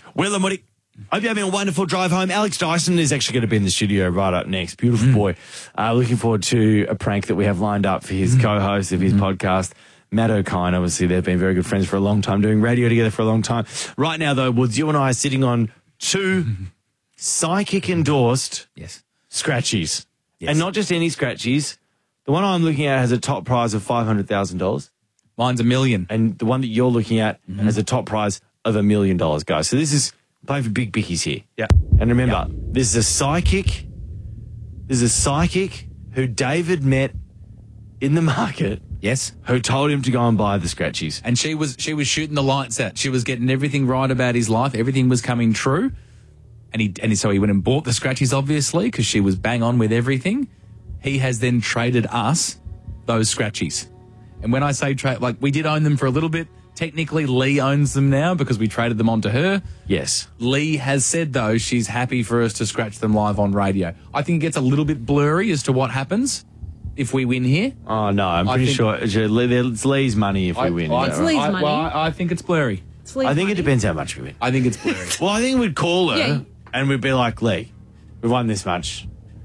Will and Woody, hope you're having a wonderful drive home. Alex Dyson is actually going to be in the studio right up next. Beautiful boy. Looking forward to a prank that we have lined up for his co-host of his podcast, Matt O'Kine. Obviously, they've been very good friends for a long time, doing radio together for a long time. Right now, though, Woods, you and I are sitting on two psychic-endorsed scratchies. Yes. And not just any scratchies. The one I'm looking at has a top prize of $500,000. Mine's $1 million. And the one that you're looking at has a top prize of $1 million, guys. So this is playing for big bickies here. Yeah. And remember, this is a psychic. This is a psychic who David met in the market. Yes. Who told him to go and buy the scratchies. And she was shooting the lights out. She was getting everything right about his life. Everything was coming true. So he went and bought the scratchies, obviously, because she was bang on with everything. He has then traded us those scratchies. And when I say trade, like, we did own them for a little bit. Technically, Lee owns them now because we traded them on to her. Yes. Lee has said, though, she's happy for us to scratch them live on radio. I think it gets a little bit blurry as to what happens if we win here. Oh, no, I'm pretty sure it's Lee's money if we win. It's Lee's money. Well, I think it's blurry. I think it depends how much we win. I think it's blurry. Well, I think we'd call her Yeah. and we'd be like, Lee, we've won this much.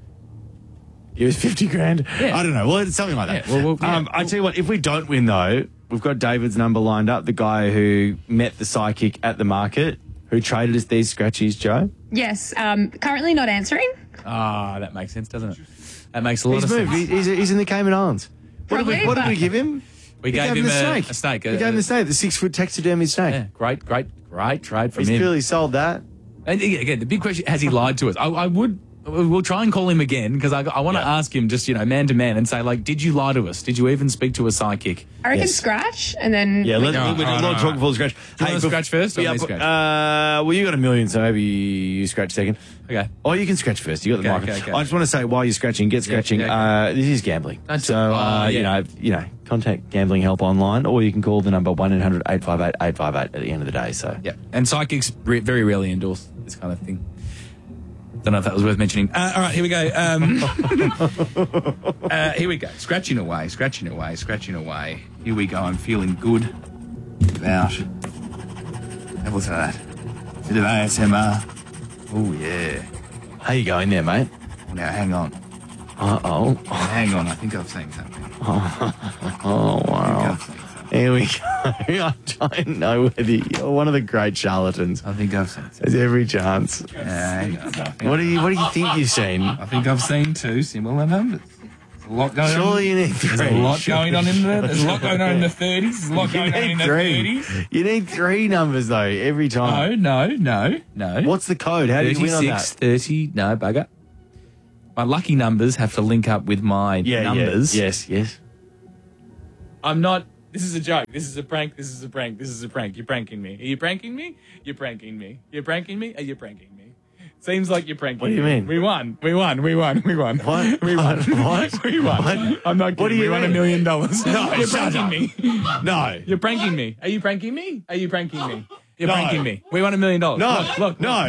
Give us 50 grand. Yeah. I don't know. Well, it's something like that. Yeah, I tell you what, if we don't win, though, we've got David's number lined up, the guy who met the psychic at the market, who traded us these scratchies, Joe. Yes, currently not answering. Ah, that makes sense, doesn't it? That makes a lot He's of moved. sense. He's in the Cayman Islands. What did Probably, we give him? We gave him the a snake. snake. We gave him the snake, the 6-foot taxidermy snake. Yeah, great trade from He's him. clearly sold that. And again, the big question, has he lied to us? We'll try and call him again because I want to ask him just, man to man and say, like, did you lie to us? Did you even speak to a psychic? I reckon Yes. scratch and then... Yeah, let's No, a lot of talk before the scratch. Do you want to scratch first or me scratch? Well, you got $1 million, so maybe you scratch second. Okay. Oh, you can scratch first. You got the Okay, microphone. okay. I just want to say, while you're scratching, get scratching. This is gambling. Contact gambling help online, or you can call the number 1-800-858-858 at the end of the day. So Yeah. And psychics very rarely endorse this kind of thing. Don't know if that was worth mentioning. All right, here we go. Here we go. Scratching away. Here we go. I'm feeling good about... How was that? Bit of ASMR. Oh, yeah. how you going there, mate? Now, hang on. Uh-oh. Hang on. I think I've seen something. Oh, wow. Here we go. I don't know whether you're one of the great charlatans. I think I've seen something. There's every chance. Hang on. What do you think you've seen? I think I've seen two similar numbers. There's a lot going on. Surely you need three. There's a lot going on in there. There's a lot going on in the 30s. There's a lot going on in the 30s. You need three numbers, though, every time. No. What's the code? How do you win on 36, that? 30, no, bugger. My lucky numbers have to link up with my numbers. Yes. I'm not... This is a joke. This is a prank. You're pranking me. Are you pranking me? You're pranking me. Are you pranking me? Seems like you're pranking me. What do you mean? We won. What? We won. What? We won. What? I'm not What do kidding. you We won $1 mean? million. No, you're shut pranking up. me. No. You're pranking me. Are you pranking me? You're No. pranking me. We won $1 million. No. Look. No.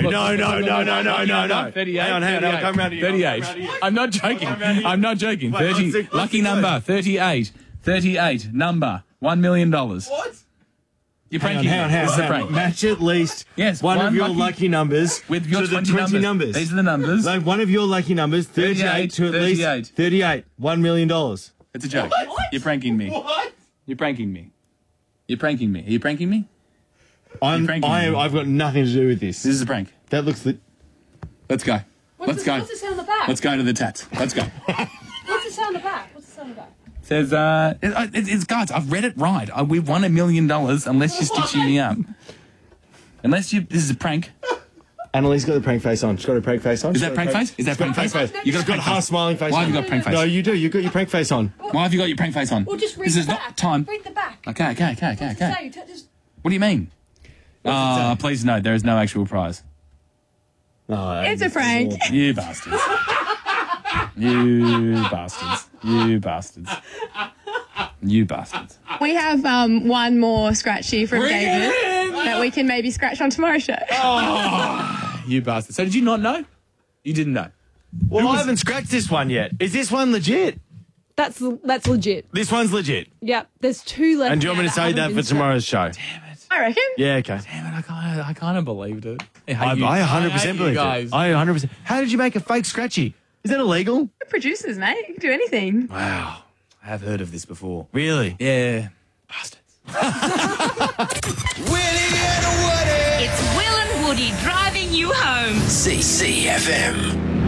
38. Hang on. I'll come round to you. 38. I'm not joking. Wait, 30. what's Lucky the number. 38. 38. Number. $1 million. What? You're pranking me. This is a prank. Match at least one of your lucky- lucky numbers With your to the 20 numbers. These are the numbers. Like one of your lucky numbers, 38 to at 38. least 38. $1 million. It's a joke. What? You're pranking me. What? You're pranking me. Are you pranking me? pranking me. I've got nothing to do with this. This is a prank. That looks lit. Let's go. What's the sound on the back? Let's go to the tats. Let's go. What's the sound on the back? Says, it's guys, I've read it right. We've won $1 million unless you're stitching me up. This is a prank. Annalise got the prank face on. She's got a prank face on. Is that prank face? Is that prank face? You got a prank half smiling face. Why on. have you got prank face? No, you do. You got your prank face on. Why have you got your prank face on? Well, just read This the is back. not time. Read the back. Okay. Just... What do you mean? Please no, there is no actual prize. No, It's a prank. You bastards. You bastards. We have one more scratchy from David that we can maybe scratch on tomorrow's show. You bastards. So did you not know? You didn't know. Well, I haven't scratched this one yet. Is this one legit? That's legit. This one's legit. Yep. There's two left. And do you want me to say that for tomorrow's show? I reckon. Yeah, okay. Damn it, I I kind of believed it. I 100% believe guys. it. I 100%. How did you make a fake scratchy? Is that illegal? Producers, mate. You can do anything. Wow. I have heard of this before. Really? Yeah. Bastards. It's Will and Woody driving you home. CCFM.